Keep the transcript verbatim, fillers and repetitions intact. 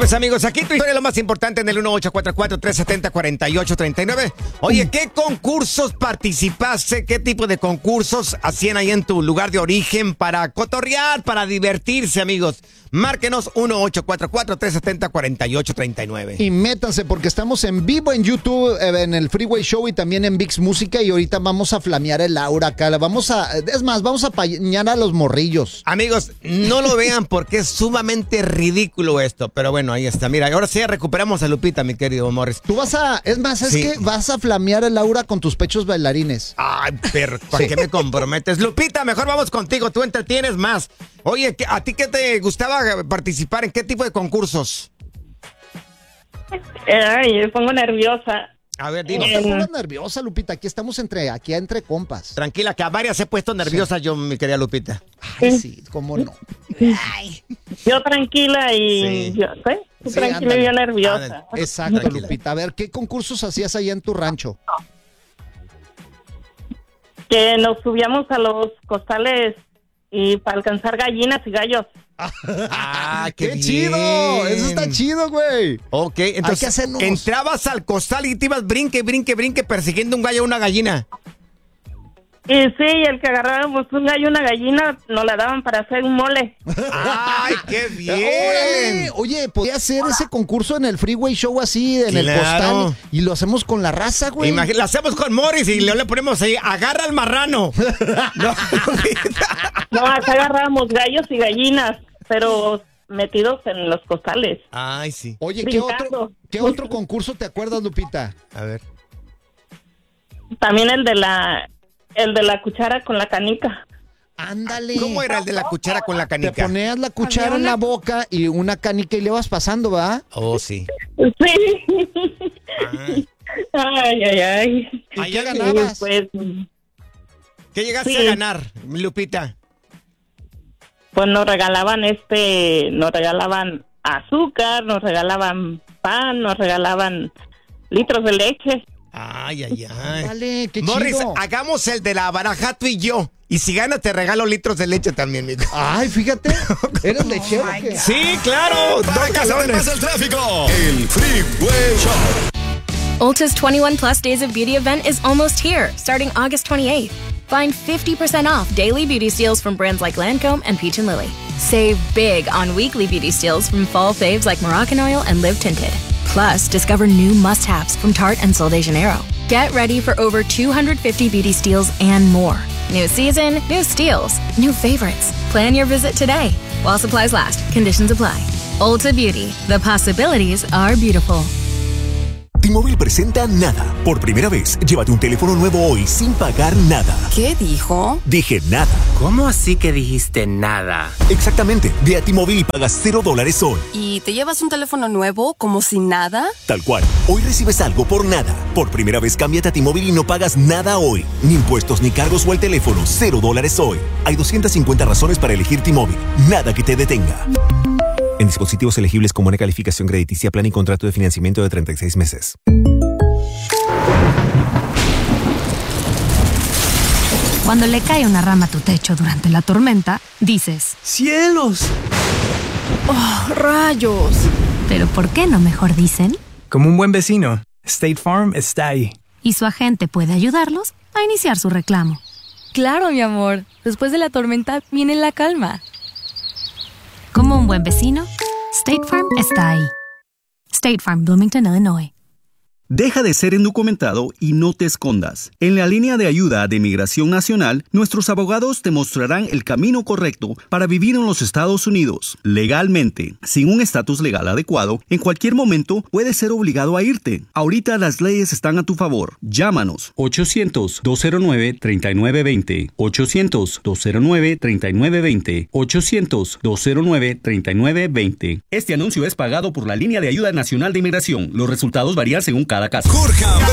Pues amigos, aquí tu historia es lo más importante en el uno ocho cuatro cuatro, tres siete cero, cuatro ocho tres nueve. Oye, ¿qué concursos participaste? ¿Qué tipo de concursos hacían ahí en tu lugar de origen para cotorrear, para divertirse, amigos? Márquenos uno ocho cuatro cuatro, tres siete cero, cuatro ocho tres nueve. Y métanse porque estamos en vivo en YouTube, en el Freeway Show y también en ViX Música, y ahorita vamos a flamear el aura acá. Vamos a, es más, vamos a pañar a los morrillos. Amigos, no lo vean porque es sumamente ridículo esto, pero bueno, ahí está. Mira, ahora sí recuperamos a Lupita, mi querido Morris. Tú vas a, es más, es Sí. que vas a flamear el aura con tus pechos bailarines. Ay, pero ¿para Sí. qué me comprometes? Lupita, mejor vamos contigo, tú entretienes más. Oye, ¿qué- ¿a ti qué te gustaba participar? ¿En qué tipo de concursos? Ay, me pongo nerviosa. A ver, No dinos. te pongas nerviosa, Lupita. Aquí estamos entre, aquí entre compas. Tranquila, que a varias he puesto nerviosa yo, mi querida Lupita. Ay, sí, cómo no. Yo tranquila y Sí. yo, ¿sí? Tú Sí, tranquila ándale. y yo nerviosa. Ándale. Exacto, Tranquila. Lupita. A ver, ¿qué concursos hacías allá en tu rancho? Que nos subíamos a los costales y para alcanzar gallinas y gallos. ¡Ah, qué, ¡Qué bien! chido! Eso está chido, güey. Ok, entonces que hacernos. entrabas al costal y te ibas brinque, brinque, brinque persiguiendo un gallo o una gallina. Y sí, el que agarrábamos un gallo y una gallina nos la daban para hacer un mole. ¡Ay, qué bien! ¡Órale! Oye, podía hacer ese concurso en el Freeway Show así, en el Claro. costal, y lo hacemos con la raza, güey. Imagina- lo hacemos con Morris y le, le ponemos ahí, agarra al marrano. No, No, acá agarrábamos gallos y gallinas, pero metidos en los costales. Ay, sí. Oye, ¿qué Brincando. otro, ¿qué otro concurso te acuerdas, Lupita? A ver. También el de la el de la cuchara con la canica. Ándale. ¿Cómo era el de la cuchara con la Te canica? ponías la cuchara en la boca y una canica y le vas pasando, ¿va? Oh, sí. Sí. Ay. Ay, ay, ay. ¿Y Ay, qué ay, ganabas? Pues, ¿Qué llegaste Sí. a ganar, mi Lupita? pues nos regalaban este, nos regalaban azúcar, nos regalaban pan, nos regalaban litros de leche. Ay, ay, ay. Dale, qué Morris, chido. hagamos el de la baraja tú y yo. Y si ganas, te regalo litros de leche también, mijo. Ay, fíjate. ¿Eres lechero o qué? Sí, claro. Para Dos que se te galones. pase el tráfico. El Freeway Show. Ulta's twenty-one plus days of beauty event is almost here, starting August twenty-eighth. Find fifty percent off daily beauty steals from brands like Lancome and Peach and Lily. Save big on weekly beauty steals from fall faves like Moroccan Oil and Live Tinted. Plus, discover new must-haves from Tarte and Sol de Janeiro. Get ready for over two hundred fifty beauty steals and more. New season, new steals, new favorites. Plan your visit today. While supplies last, conditions apply. Ulta Beauty, the possibilities are beautiful. T-Mobile presenta Nada. Por primera vez, llévate un teléfono nuevo hoy sin pagar nada. ¿Qué dijo? Dije nada. ¿Cómo así que dijiste nada? Exactamente. Ve a T-Mobile y pagas cero dólares hoy. ¿Y te llevas un teléfono nuevo como si nada? Tal cual. Hoy recibes algo por nada. Por primera vez, cámbiate a T-Mobile y no pagas nada hoy. Ni impuestos, ni cargos o el teléfono. Cero dólares hoy. Hay doscientas cincuenta razones para elegir T-Mobile. Nada que te detenga. En dispositivos elegibles con buena calificación crediticia, plan y contrato de financiamiento de treinta y seis meses. Cuando le cae una rama a tu techo durante la tormenta, dices, ¡Cielos! ¡oh, rayos! Pero ¿por qué no mejor dicen? Como un buen vecino, State Farm está ahí. Y su agente puede ayudarlos a iniciar su reclamo. Claro, mi amor. Después de la tormenta viene la calma. Como un buen vecino, State Farm está ahí. State Farm, Bloomington, Illinois. Deja de ser indocumentado y no te escondas. En la línea de ayuda de Migración Nacional, nuestros abogados te mostrarán el camino correcto para vivir en los Estados Unidos legalmente. Sin un estatus legal adecuado, en cualquier momento puedes ser obligado a irte. Ahorita las leyes están a tu favor. Llámanos ochocientos, dos cero nueve, tres nueve dos cero, ochocientos, dos cero nueve, tres nueve dos cero, ochocientos, dos cero nueve, tres nueve dos cero. Este anuncio es pagado por la línea de ayuda nacional de inmigración. Los resultados varían según cada caso. Jorge